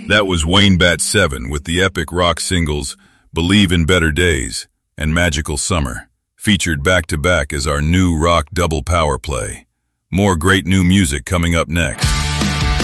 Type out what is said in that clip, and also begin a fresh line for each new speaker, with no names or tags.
That was Wayne Bat 7 with the epic rock singles Believe in Better Days and Magical Summer, featured back-to-back as our new rock double power play. More great new music coming up next.